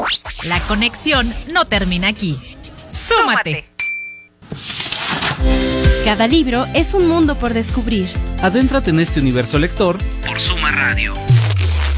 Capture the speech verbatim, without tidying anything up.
La conexión no termina aquí. ¡Súmate! Cada libro es un mundo por descubrir. Adéntrate en este universo lector por Suma Radio.